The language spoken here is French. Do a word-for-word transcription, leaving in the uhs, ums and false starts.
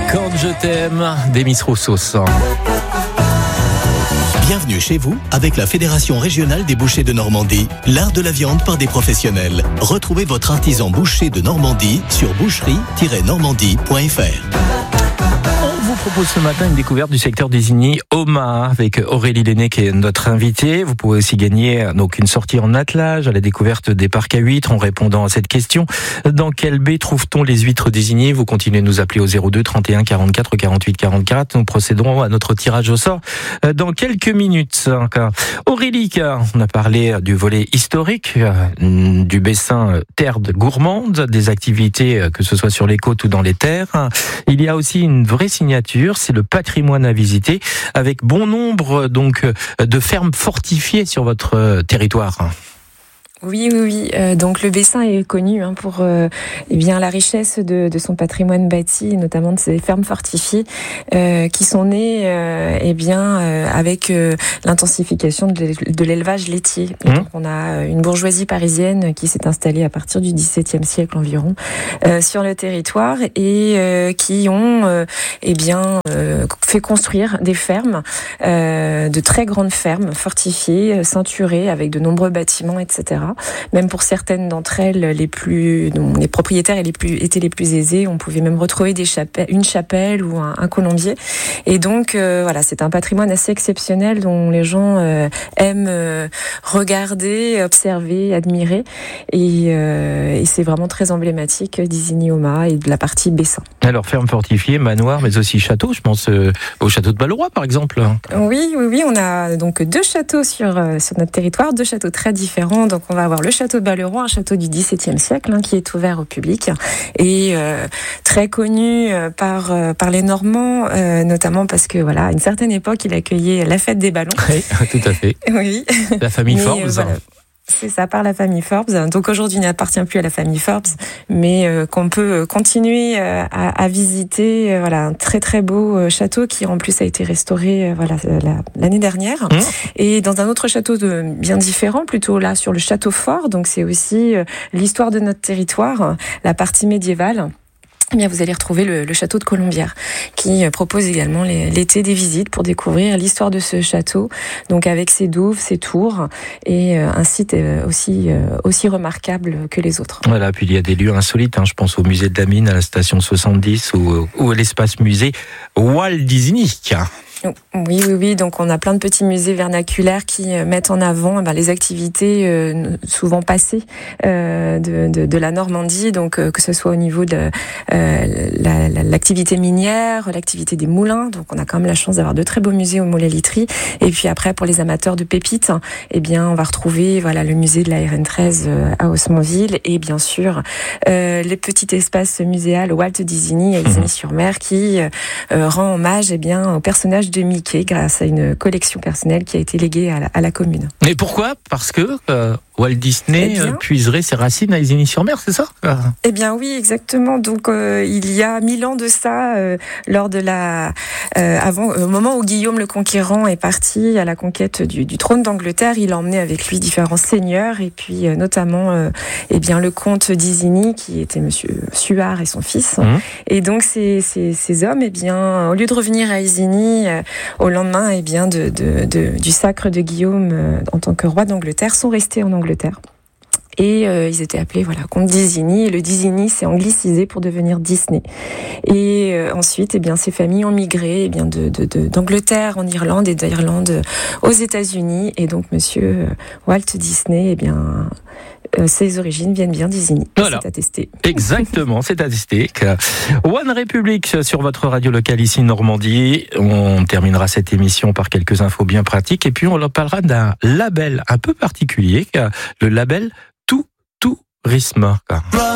Quand je t'aime, Demis Roussos. Bienvenue chez vous avec la Fédération Régionale des Bouchers de Normandie, l'art de la viande par des professionnels. Retrouvez votre artisan boucher de Normandie sur boucherie tiret normandie point f r. On vous propose ce matin une découverte du secteur d'Isigny, Omaha, avec Aurélie Lenné qui est notre invitée. Vous pouvez aussi gagner donc une sortie en attelage à la découverte des parcs à huîtres en répondant à cette question. Dans quelle baie trouve-t-on les huîtres d'Isigny? Vous continuez de nous appeler au zéro deux trente et un quarante-quatre quarante-huit quarante-quatre. Nous procéderons à notre tirage au sort dans quelques minutes. Aurélie, on a parlé du volet historique du Bessin, terre gourmande, des activités que ce soit sur les côtes ou dans les terres. Il y a aussi une vraie signature, c'est le patrimoine à visiter, avec bon nombre donc de fermes fortifiées sur votre territoire. Oui, oui, oui. Euh, donc le Bessin est connu hein, pour euh, eh bien la richesse de, de son patrimoine bâti, notamment de ses fermes fortifiées, euh, qui sont nées euh, eh bien euh, avec euh, l'intensification de l'élevage laitier. Mmh. Donc on a une bourgeoisie parisienne qui s'est installée à partir du dix-septième siècle environ euh, sur le territoire et euh, qui ont euh, eh bien euh, fait construire des fermes, euh, de très grandes fermes fortifiées, ceinturées avec de nombreux bâtiments, et cetera. Même pour certaines d'entre elles, les plus, dont les propriétaires les plus, étaient les plus aisés, on pouvait même retrouver des chapelles, une chapelle ou un, un colombier. Et donc, euh, voilà, c'est un patrimoine assez exceptionnel dont les gens euh, aiment euh, regarder, observer, admirer. Et, euh, et c'est vraiment très emblématique d'Isigny-Omaha et de la partie Bessin. Alors, ferme fortifiée, manoir, mais aussi château. Je pense euh, au château de Balleroy, par exemple. Oui, oui, oui. On a donc deux châteaux sur, euh, sur notre territoire, deux châteaux très différents. Donc, on va avoir le château de Balleroy, un château du dix-septième siècle, hein, qui est ouvert au public et euh, très connu euh, par euh, par les Normands, euh, notamment parce que voilà, à une certaine époque, il accueillait la fête des ballons. Oui, tout à fait. Oui. La famille mais, Forbes. Euh, voilà. C'est ça, par la famille Forbes. Donc aujourd'hui, il n'appartient plus à la famille Forbes, mais euh, qu'on peut continuer euh, à, à visiter. Euh, voilà, un très très beau euh, château qui en plus a été restauré euh, voilà la, l'année dernière. Mmh. Et dans un autre château de, bien différent, plutôt là sur le château fort. Donc c'est aussi euh, l'histoire de notre territoire, la partie médiévale. Eh bien, vous allez retrouver le, le château de Colombières, qui propose également les, l'été des visites pour découvrir l'histoire de ce château, donc avec ses douves, ses tours, et euh, un site aussi euh, aussi remarquable que les autres. Voilà, puis il y a des lieux insolites, hein, je pense au musée de la Mine, à la station soixante-dix, ou, ou à l'espace musée Walt Disney. Oui, oui, oui. Donc, on a plein de petits musées vernaculaires qui mettent en avant ben, les activités euh, souvent passées euh, de, de, de la Normandie. Donc, euh, que ce soit au niveau de euh, la, la, l'activité minière, l'activité des moulins. Donc, on a quand même la chance d'avoir de très beaux musées au Moulin-Litry. Et puis après, pour les amateurs de pépites, eh bien, on va retrouver voilà le musée de la R N treize euh, à Haussmanville et bien sûr euh, les petits espaces muséals Walt Disney à Isigny-sur-Mer qui euh, rend hommage eh bien au personnage de Mickey grâce à une collection personnelle qui a été léguée à la, à la commune. Et pourquoi ? Parce que euh, Walt Disney eh bien, puiserait ses racines à Isigny-sur-Mer, c'est ça ? Eh bien oui, exactement. Donc euh, il y a mille ans de ça, euh, lors de la, euh, avant, au moment où Guillaume le Conquérant est parti à la conquête du, du trône d'Angleterre, il a emmené avec lui différents seigneurs et puis euh, notamment, euh, eh bien le comte d'Isigny qui était Monsieur Suard et son fils. Mmh. Et donc ces, ces, ces hommes, eh bien, au lieu de revenir à Isigny euh, au lendemain, eh bien de, de, de, du sacre de Guillaume euh, en tant que roi d'Angleterre, sont restés en Angleterre. Et euh, ils étaient appelés voilà comte d'Isigny. Et le d'Isigny s'est anglicisé pour devenir Disney. Et euh, ensuite, eh bien, ces familles ont migré eh bien de, de, de d'Angleterre en Irlande et d'Irlande aux États-Unis. Et donc, Monsieur Walt Disney, eh bien, euh, ses origines viennent bien d'Isigny. Voilà. C'est attesté. Exactement, c'est attesté. One République sur votre radio locale ici Normandie. On terminera cette émission par quelques infos bien pratiques et puis on leur parlera d'un label un peu particulier, le label Tout Tourisme.